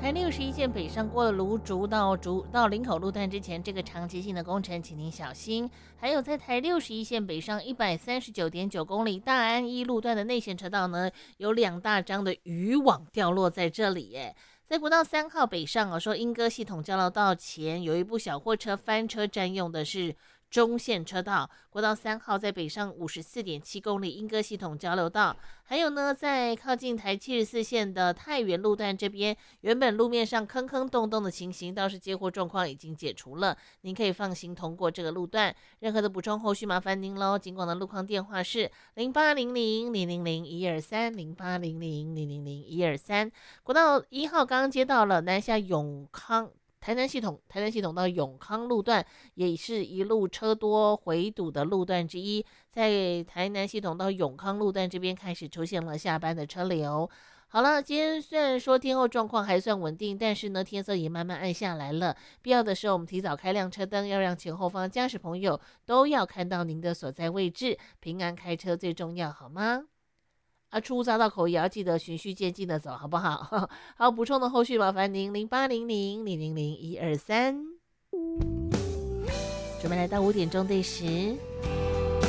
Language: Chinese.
台61线北上过了芦竹到林口路段之前，这个长期性的工程，请您小心。还有在台61线北上139.9公里大安一路段的内线车道呢，有2大张的渔网掉落在这里耶。在国道3号北上说莺歌系统交流道前有一部小货车翻车，占用的是中线车道。国道3号在北上54.7公里莺歌系统交流道。还有呢，在靠近台74线的太原路段这边，原本路面上坑坑洞洞的情形，倒是接货状况已经解除了，您可以放心通过这个路段。任何的补充后续麻烦您喽。警广的路况电话是0800000123 0800000123。国道1号刚刚接到了南下永康。台南系统到永康路段也是一路车多回堵的路段之一，在台南系统到永康路段这边开始出现了下班的车流。好了，今天虽然说天候状况还算稳定，但是呢天色也慢慢暗下来了，必要的时候我们提早开亮车灯，要让前后方驾驶朋友都要看到您的所在位置，平安开车最重要，好吗？出入匝道口也要记得循序渐进的走，好不好？好，补充的后续麻烦您0800000123。准备来到5点钟对时。